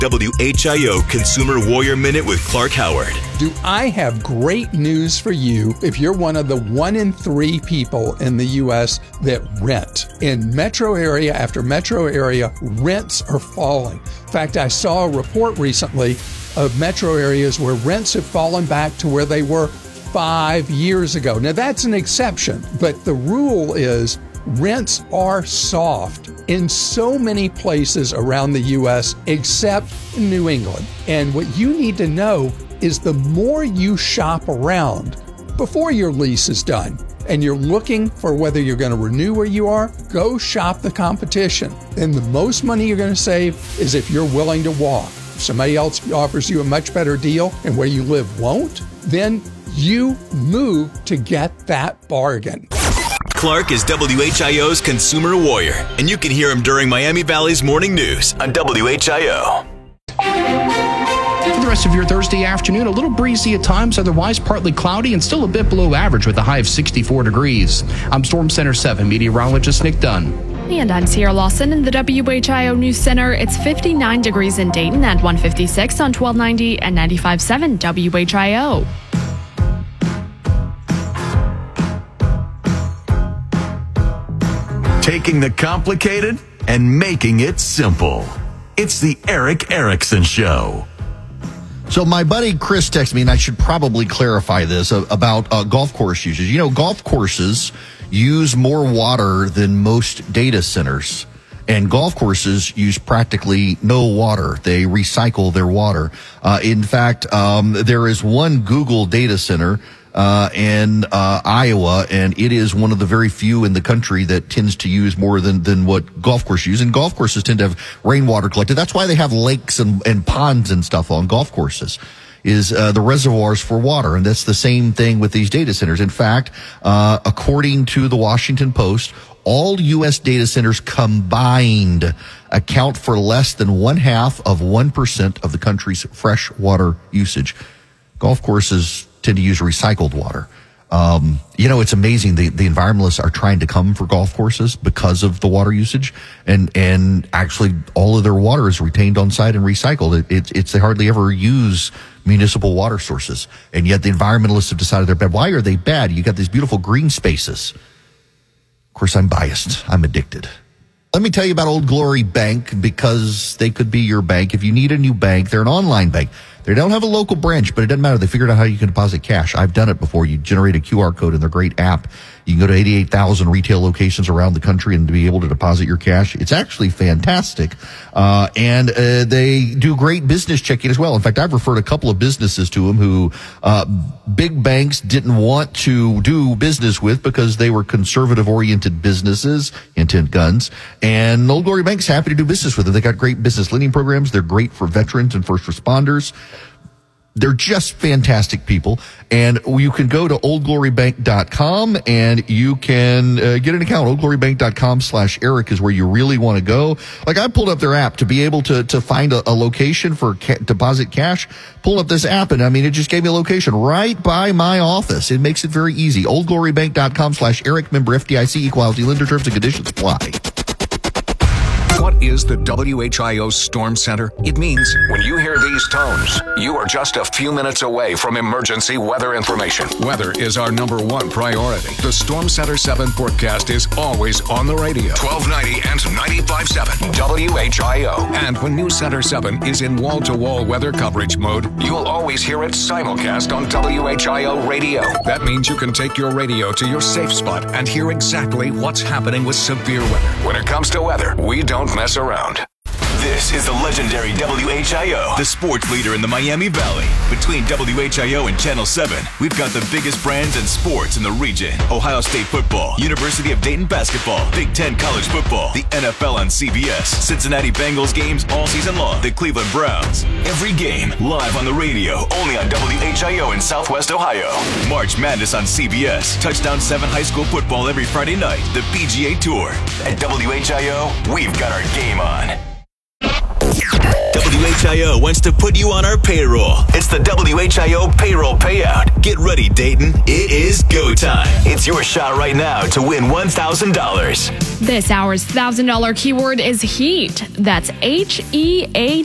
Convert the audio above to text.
WHIO Consumer Warrior Minute with Clark Howard. Do I have great news for you if you're one of the 1 in 3 people in the U.S. that rent? In metro area after metro area, rents are falling. In fact, I saw a report recently of metro areas where rents have fallen back to where they were 5 years ago. Now, that's an exception, but the rule is rents are soft in so many places around the U.S. except New England. And what you need to know is the more you shop around before your lease is done and you're looking for whether you're going to renew where you are, go shop the competition. And the most money you're going to save is if you're willing to walk. If somebody else offers you a much better deal and where you live won't, then you move to get that bargain. Clark is WHIO's Consumer Warrior, and you can hear him during Miami Valley's Morning News on WHIO. For the rest of your Thursday afternoon, a little breezy at times, otherwise partly cloudy and still a bit below average with a high of 64 degrees. I'm Storm Center 7 meteorologist Nick Dunn. And I'm Sierra Lawson in the WHIO News Center. It's 59 degrees in Dayton at 156 on 1290 and 95.7 WHIO. Taking the complicated and making it simple. It's the Eric Erickson Show. So my buddy Chris texted me, and I should probably clarify this, about golf course usage. You know, golf courses use more water than most data centers, and golf courses use practically no water. They recycle their water. In fact, there is one Google data center in Iowa, and it is one of the very few in the country that tends to use more than what golf courses use. And golf courses tend to have rainwater collected. That's why they have lakes and ponds and stuff on golf courses, is the reservoirs for water. And that's the same thing with these data centers. In fact, according to the Washington Post, all U.S. data centers combined account for less than 0.5% of the country's fresh water usage. Golf courses tend to use recycled water. You know, it's amazing. The environmentalists are trying to come for golf courses because of the water usage, and actually all of their water is retained on site and recycled. They hardly ever use municipal water sources, and yet the environmentalists have decided they're bad. Why are they bad? You got these beautiful green spaces. Of course, I'm biased. I'm addicted. Let me tell you about Old Glory Bank, because they could be your bank. If you need a new bank, they're an online bank. They don't have a local branch, but it doesn't matter. They figured out how you can deposit cash. I've done it before. You generate a QR code in their great app. You can go to 88,000 retail locations around the country and be able to deposit your cash. It's actually fantastic. And they do great business checking as well. In fact, I've referred a couple of businesses to them who big banks didn't want to do business with because they were conservative-oriented businesses, intent guns. And Old Glory Bank's happy to do business with them. They got great business lending programs. They're great for veterans and first responders. They're just fantastic people. And you can go to oldglorybank.com and you can get an account. oldglorybank.com/Eric is where you really want to go. Like, I pulled up their app to be able to find a location for deposit cash. Pulled up this app, and I mean, it just gave me a location right by my office. It makes it very easy. oldglorybank.com/Eric, member FDIC, equal housing lender, terms and conditions apply. What is the WHIO Storm Center? It means when you hear these tones, you are just a few minutes away from emergency weather information. Weather is our #1 priority. The Storm Center 7 forecast is always on the radio. 1290 and 95.7 WHIO. And when News Center 7 is in wall-to-wall weather coverage mode, you'll always hear it simulcast on WHIO radio. That means you can take your radio to your safe spot and hear exactly what's happening with severe weather. When it comes to weather, we don't mess around. This is the legendary WHIO, the sports leader in the Miami Valley. Between WHIO and Channel 7, we've got the biggest brands in sports in the region. Ohio State football, University of Dayton basketball, Big Ten college football, the NFL on CBS, Cincinnati Bengals games all season long, the Cleveland Browns. Every game live on the radio, only on WHIO in Southwest Ohio. March Madness on CBS, Touchdown 7 high school football every Friday night, the PGA Tour. At WHIO, we've got our game on. WHIO wants to put you on our payroll. It's the WHIO payroll payout. Get ready, Dayton. It is go time. It's your shot right now to win $1,000. This hour's $1,000 keyword is heat. That's HEAT.